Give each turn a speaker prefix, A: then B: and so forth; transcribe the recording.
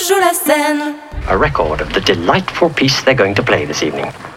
A: joue la scène.
B: A record of the delightful piece they're going to play this evening.